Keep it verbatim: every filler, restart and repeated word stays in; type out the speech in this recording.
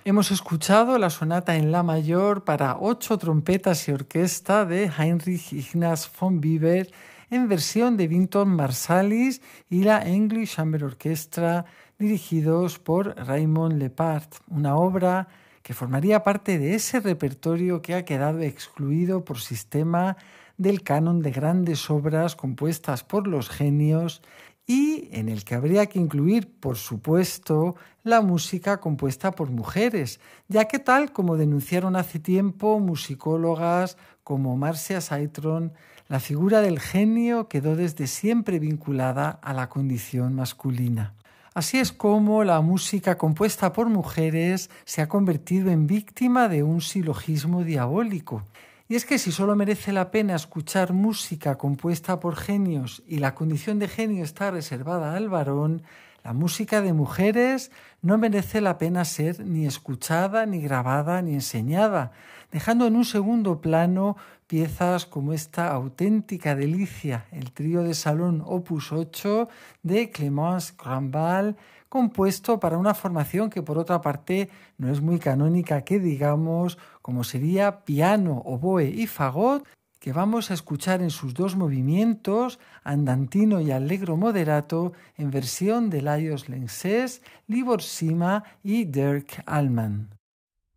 Hemos escuchado la sonata en la mayor para ocho trompetas y orquesta de Heinrich Ignaz von Weber en versión de Wynton Marsalis y la English Chamber Orchestra dirigidos por Raymond Lepard, una obra que formaría parte de ese repertorio que ha quedado excluido por sistema del canon de grandes obras compuestas por los genios y en el que habría que incluir, por supuesto, la música compuesta por mujeres, ya que tal como denunciaron hace tiempo musicólogas como Marcia Saitron, la figura del genio quedó desde siempre vinculada a la condición masculina. Así es como la música compuesta por mujeres se ha convertido en víctima de un silogismo diabólico. Y es que si solo merece la pena escuchar música compuesta por genios y la condición de genio está reservada al varón, la música de mujeres no merece la pena ser ni escuchada, ni grabada, ni enseñada, dejando en un segundo plano piezas como esta auténtica delicia, el trío de salón opus ocho de Clémence Grandval, compuesto para una formación que por otra parte no es muy canónica que digamos, como sería piano, oboe y fagot, que vamos a escuchar en sus dos movimientos, andantino y allegro moderato, en versión de Lajos Lenczés, Libor Sima y Dirk Allman.